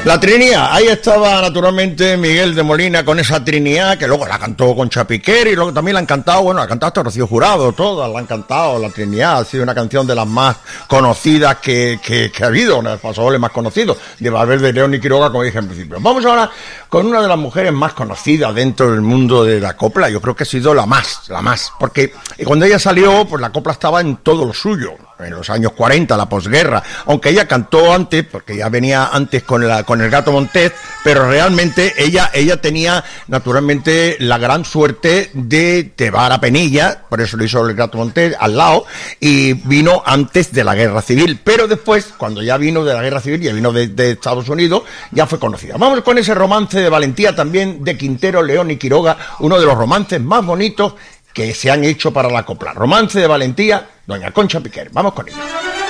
La Trinidad, ahí estaba naturalmente Miguel de Molina con esa Trinidad, que luego la cantó Concha Piquer y luego también la han cantado, bueno, la ha cantado hasta Rocío Jurado, todas la han cantado, la Trinidad, ha sido una canción de las más conocidas que ha habido, una de los pasodobles más conocidos, de Valverde, León y Quiroga, como dije en principio. Vamos ahora con una de las mujeres más conocidas dentro del mundo de la copla, yo creo que ha sido la más, porque cuando ella salió, pues la copla estaba en todo lo suyo. En los años 40, la posguerra, aunque ella cantó antes, porque ya venía antes con el Gato Montés, pero realmente ella tenía naturalmente la gran suerte de tebar a Penilla, por eso lo hizo el Gato Montés al lado, y vino antes de la Guerra Civil, pero después, cuando ya vino de la Guerra Civil, ya vino de Estados Unidos, ya fue conocida. Vamos con ese romance de valentía también de Quintero, León y Quiroga, uno de los romances más bonitos que se han hecho para la copla. Romance de valentía, doña Concha Piquer. Vamos con ella.